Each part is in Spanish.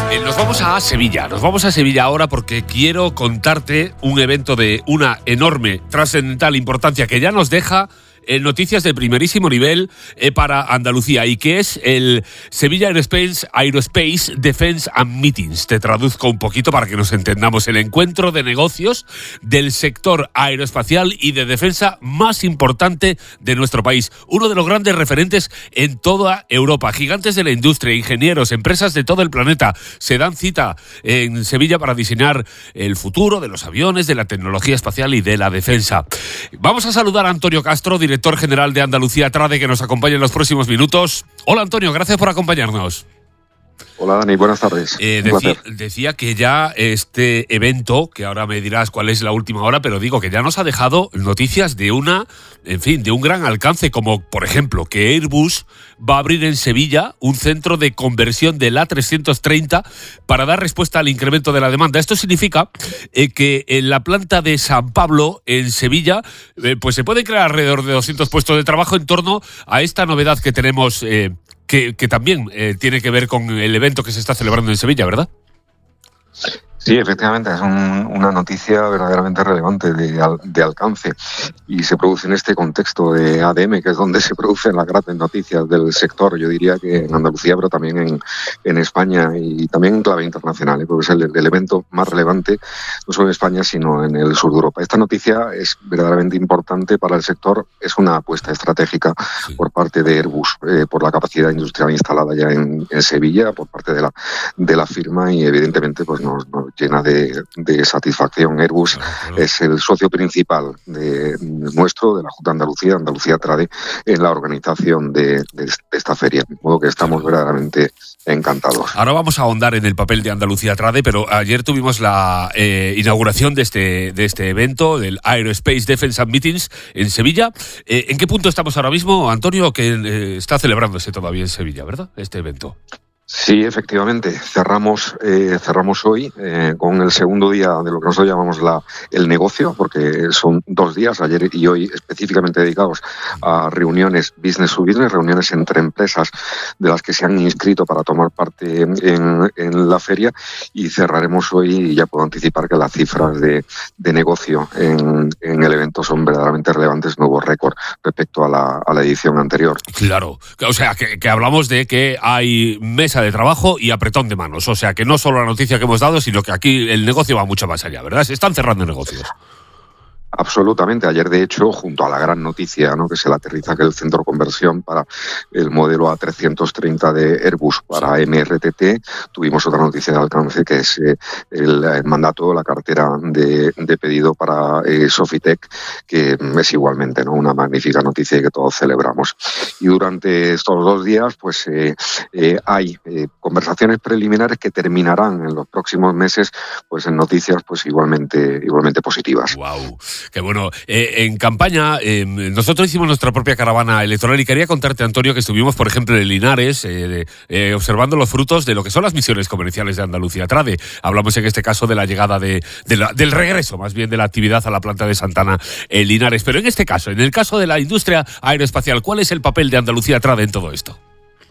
Nos vamos a Sevilla ahora porque quiero contarte un evento de una enorme, trascendental importancia que ya nos deja noticias de primerísimo nivel para Andalucía, y que es el Sevilla Aerospace Defense and Meetings. Te traduzco un poquito para que nos entendamos: el encuentro de negocios del sector aeroespacial y de defensa más importante de nuestro país. Uno de los grandes referentes en toda Europa. Gigantes de la industria, ingenieros, empresas de todo el planeta se dan cita en Sevilla para diseñar el futuro de los aviones, de la tecnología espacial y de la defensa. Vamos a saludar a Antonio Castro, director general de Andalucía Trade, que nos acompaña en los próximos minutos. Hola, Antonio, gracias por acompañarnos. Hola, Dani, buenas tardes. Decía que ya este evento, que ahora me dirás cuál es la última hora, pero digo que ya nos ha dejado noticias de de un gran alcance, como por ejemplo que Airbus va a abrir en Sevilla un centro de conversión del A330 para dar respuesta al incremento de la demanda. Esto significa que en la planta de San Pablo, en Sevilla, pues se pueden crear alrededor de 200 puestos de trabajo en torno a esta novedad que tenemos, que también tiene que ver con el evento que se está celebrando en Sevilla, ¿verdad? Sí, efectivamente, es una noticia verdaderamente relevante de alcance, y se produce en este contexto de ADM, que es donde se producen las grandes noticias del sector. Yo diría que en Andalucía, pero también en España, y también en clave internacional, porque es el evento más relevante no solo en España, sino en el sur de Europa. Esta noticia es verdaderamente importante para el sector. Es una apuesta estratégica por parte de Airbus, por la capacidad industrial instalada ya en Sevilla, por parte de la firma, y evidentemente pues nos llena de satisfacción. Airbus es el socio principal de la Junta de Andalucía Trade, en la organización de esta feria, de modo que estamos verdaderamente encantados. Ahora vamos a ahondar en el papel de Andalucía Trade, pero ayer tuvimos la inauguración de este evento, del Aerospace Defense and Meetings en Sevilla. ¿En qué punto estamos ahora mismo, Antonio, que está celebrándose todavía en Sevilla, verdad, este evento? Sí, efectivamente. Cerramos hoy con el segundo día de lo que nosotros llamamos el negocio, porque son 2 días, ayer y hoy, específicamente dedicados a reuniones business to business, reuniones entre empresas de las que se han inscrito para tomar parte en la feria, y cerraremos hoy, y ya puedo anticipar que las cifras de negocio en el evento son verdaderamente relevantes, nuevo récord respecto a la edición anterior. Claro, o sea, que hablamos de que hay mesa de trabajo y apretón de manos, o sea que no solo la noticia que hemos dado, sino que aquí el negocio va mucho más allá, ¿verdad? Se están cerrando negocios. Absolutamente. Ayer, de hecho, junto a la gran noticia, ¿no?, que es el aterrizaje del centro de conversión para el modelo A330 de Airbus para MRTT, tuvimos otra noticia de alcance, que es el mandato, la cartera de pedido para Sofitec, que es igualmente, ¿no?, una magnífica noticia y que todos celebramos. Y durante estos 2 días, pues hay conversaciones preliminares que terminarán en los próximos meses, pues en noticias pues igualmente positivas. Wow. Que bueno, en campaña nosotros hicimos nuestra propia caravana electoral, y quería contarte, Antonio, que estuvimos, por ejemplo, en Linares observando los frutos de lo que son las misiones comerciales de Andalucía Trade. Hablamos en este caso de la llegada del regreso, más bien, de la actividad a la planta de Santana en Linares. Pero en este caso, en el caso de la industria aeroespacial, ¿cuál es el papel de Andalucía Trade en todo esto?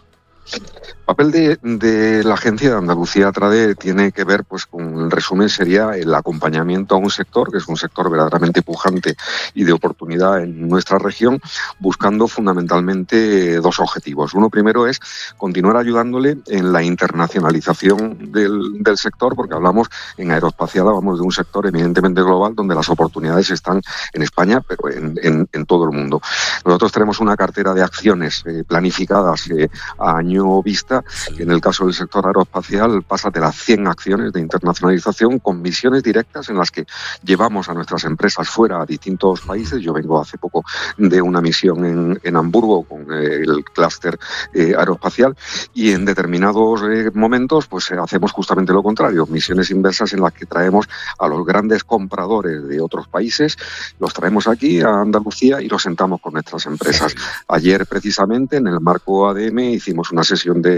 El papel de la agencia de Andalucía Trade tiene que ver, pues, con, en resumen, sería el acompañamiento a un sector que es un sector verdaderamente pujante y de oportunidad en nuestra región, buscando fundamentalmente 2 objetivos. Uno primero es continuar ayudándole en la internacionalización del sector, porque hablamos en aeroespacial, hablamos de un sector eminentemente global, donde las oportunidades están en España, pero en todo el mundo. Nosotros tenemos una cartera de acciones planificadas a año vista, que en el caso del sector aeroespacial pasa de las 100 acciones de internacionalización, con misiones directas en las que llevamos a nuestras empresas fuera a distintos países. Yo vengo hace poco de una misión en Hamburgo con el clúster aeroespacial, y en determinados momentos pues hacemos justamente lo contrario, misiones inversas en las que traemos a los grandes compradores de otros países, los traemos aquí a Andalucía y los sentamos con nuestras empresas. Ayer, precisamente, en el marco ADM, hicimos una sesión de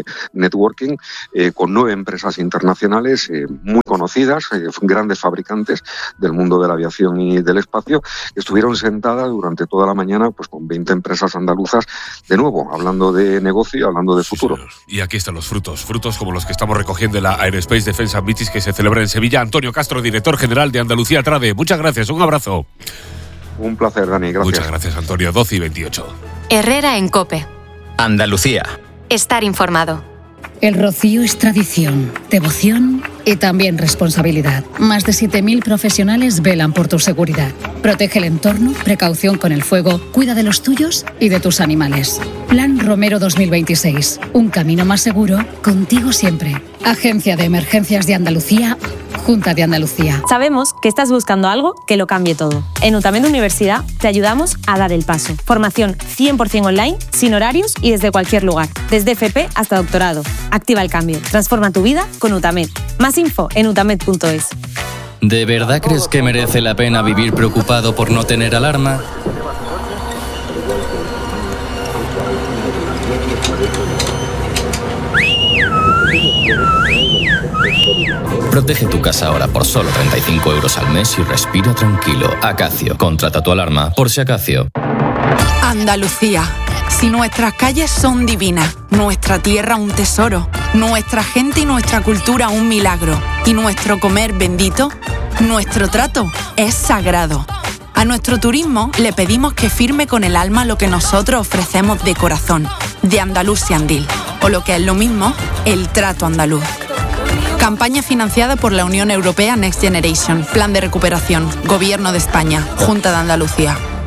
Networking, con 9 empresas internacionales muy conocidas, grandes fabricantes del mundo de la aviación y del espacio, que estuvieron sentadas durante toda la mañana pues con 20 empresas andaluzas, de nuevo, hablando de negocio, hablando de futuro. Y aquí están los frutos como los que estamos recogiendo en la Aerospace Defense and Meetings que se celebra en Sevilla. Antonio Castro, director general de Andalucía Trade. Muchas gracias, un abrazo. Un placer, Dani, gracias. Muchas gracias, Antonio. 12:28. Herrera en COPE. Andalucía. Estar informado. El rocío es tradición, devoción y también responsabilidad. Más de 7.000 profesionales velan por tu seguridad. Protege el entorno, precaución con el fuego, cuida de los tuyos y de tus animales. Plan Romero 2026. Un camino más seguro, contigo siempre. Agencia de Emergencias de Andalucía, Junta de Andalucía. Sabemos que estás buscando algo que lo cambie todo. En UTAMED Universidad te ayudamos a dar el paso. Formación 100% online, sin horarios y desde cualquier lugar. Desde FP hasta doctorado. Activa el cambio. Transforma tu vida con UTAMED. Más info en utamed.es. ¿De verdad crees que merece la pena vivir preocupado por no tener alarma? Protege tu casa ahora por solo 35 € al mes y respira tranquilo. Acacio. Contrata tu alarma por si Acacio. Andalucía. Si nuestras calles son divinas, nuestra tierra un tesoro, nuestra gente y nuestra cultura un milagro, y nuestro comer bendito, nuestro trato es sagrado. A nuestro turismo le pedimos que firme con el alma lo que nosotros ofrecemos de corazón, de Andalusian Deal, o lo que es lo mismo, el trato andaluz. Campaña financiada por la Unión Europea Next Generation, Plan de Recuperación, Gobierno de España, Junta de Andalucía.